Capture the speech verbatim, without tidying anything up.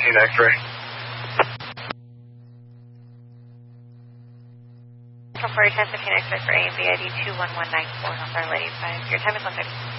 fifteen X-ray. From forty ten fifteen X-ray for A and B I D two one one nine four, November Lady five. Your time is one thirty.